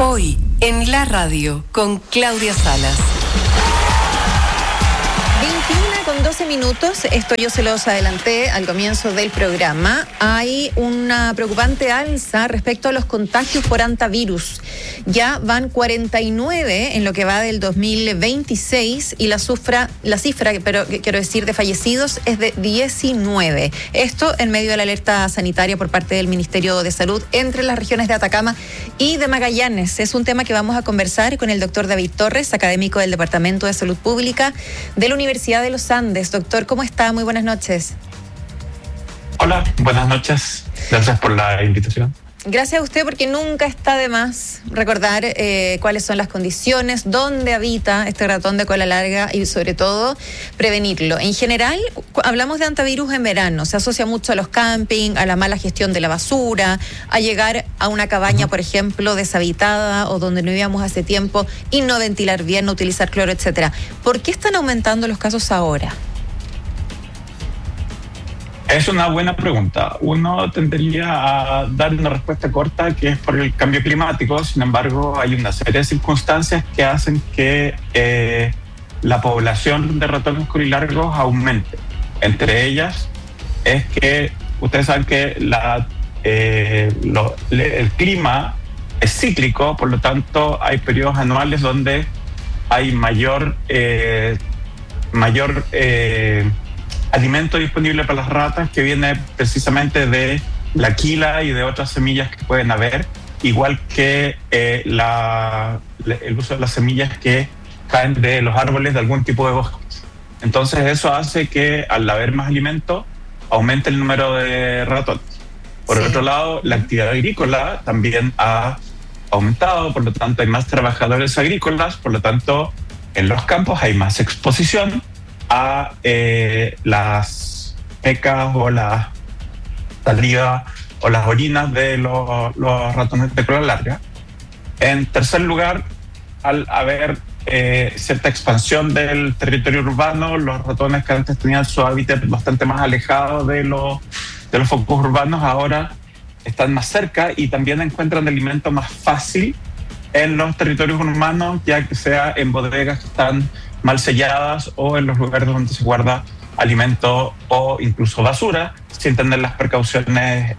Hoy en la radio con Claudia Salas. 21:12. Esto yo se los adelanté al comienzo del programa. Hay una preocupante alza respecto a los contagios por hantavirus. Ya van 49 en lo que va del 2026 y la cifra, pero quiero decir, de fallecidos es de 19. Esto en medio de la alerta sanitaria por parte del Ministerio de Salud entre las regiones de Atacama y de Magallanes. Es un tema que vamos a conversar con el doctor David Torres, académico del Departamento de Salud Pública de la Universidad de los Andes. Doctor, ¿cómo está? Muy buenas noches. Hola, buenas noches. Gracias por la invitación. Gracias a usted, porque nunca está de más recordar cuáles son las condiciones, dónde habita este ratón de cola larga y sobre todo prevenirlo. En general, hablamos de hantavirus en verano, se asocia mucho a los camping, a la mala gestión de la basura, a llegar a una cabaña, por ejemplo, deshabitada o donde no íbamos hace tiempo y no ventilar bien, no utilizar cloro, etcétera. ¿Por qué están aumentando los casos ahora? Es una buena pregunta. Uno tendería a dar una respuesta corta, que es por el cambio climático. Sin embargo, hay una serie de circunstancias que hacen que la población de ratones colilargos aumente. Entre ellas es que ustedes saben que el clima es cíclico, por lo tanto hay periodos anuales donde hay mayor alimento disponible para las ratas, que viene precisamente de la quila y de otras semillas que pueden haber, igual que el uso de las semillas que caen de los árboles de algún tipo de bosques. Entonces eso hace que al haber más alimento aumente el número de ratones. Por otro lado, la actividad agrícola también ha aumentado, por lo tanto hay más trabajadores agrícolas, por lo tanto en los campos hay más exposición a las fecas o la saliva o las orinas de los ratones de cola larga. En tercer lugar, al haber cierta expansión del territorio urbano, los ratones que antes tenían su hábitat bastante más alejado de los focos urbanos, ahora están más cerca y también encuentran alimento más fácil en los territorios urbanos, ya que sea en bodegas que están mal selladas o en los lugares donde se guarda alimento o incluso basura, sin tener las precauciones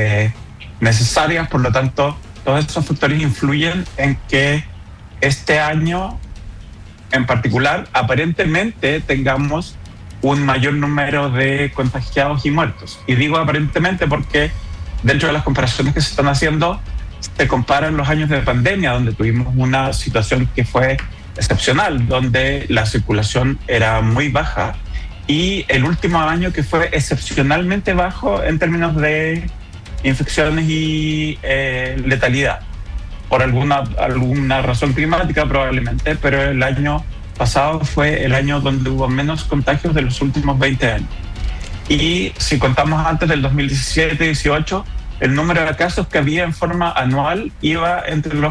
necesarias. Por lo tanto, todos esos factores influyen en que este año en particular aparentemente tengamos un mayor número de contagiados y muertos. Y digo aparentemente porque dentro de las comparaciones que se están haciendo se comparan los años de pandemia, donde tuvimos una situación que fue excepcional, donde la circulación era muy baja, y el último año que fue excepcionalmente bajo en términos de infecciones y letalidad, por alguna razón climática probablemente, pero el año pasado fue el año donde hubo menos contagios de los últimos 20 años. Y si contamos antes del 2017-18, el número de casos que había en forma anual iba entre los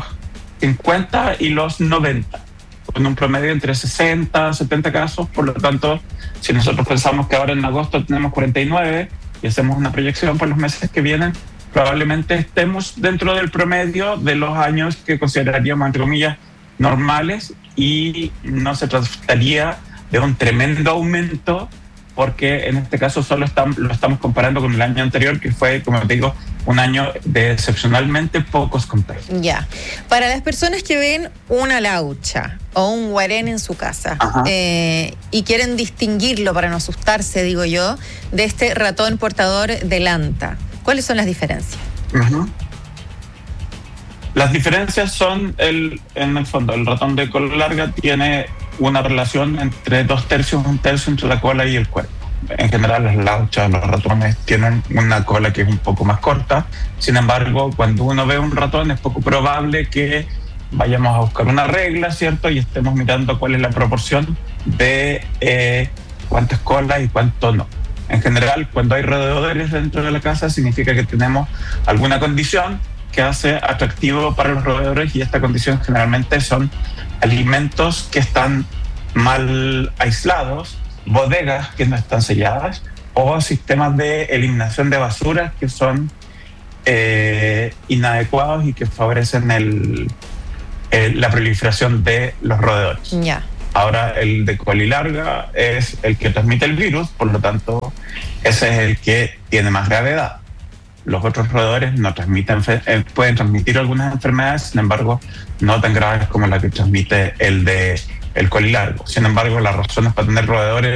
50 y los 90. Con un promedio entre 60 y 70 casos. Por lo tanto, si nosotros pensamos que ahora en agosto tenemos 49 y hacemos una proyección para los meses que vienen, probablemente estemos dentro del promedio de los años que consideraríamos, entre comillas, normales, y no se trataría de un tremendo aumento, porque en este caso solo lo estamos comparando con el año anterior, que fue, como te digo, un año de excepcionalmente pocos contagios. Ya. Para las personas que ven una laucha o un guarén en su casa y quieren distinguirlo para no asustarse, digo yo, de este ratón portador del anta, ¿cuáles son las diferencias? Las diferencias son, en el fondo, el ratón de cola larga tiene una relación entre 2/3, 1/3 entre la cola y el cuerpo. En general, las lauchas, los ratones tienen una cola que es un poco más corta. Sin embargo, cuando uno ve un ratón es poco probable que vayamos a buscar una regla, ¿cierto? Y estemos mirando cuál es la proporción de cuánto es cola y cuánto no. En general, cuando hay roedores dentro de la casa, significa que tenemos alguna condición que hace atractivo para los roedores, y esta condición generalmente son alimentos que están mal aislados, bodegas que no están selladas o sistemas de eliminación de basura que son inadecuados y que favorecen la proliferación de los roedores. Ya. Ahora el de colilarga es el que transmite el virus, por lo tanto ese es el que tiene más gravedad. Los otros roedores no transmiten, pueden transmitir algunas enfermedades, sin embargo no tan graves como la que transmite el colilargo. Sin embargo, las razones para tener roedores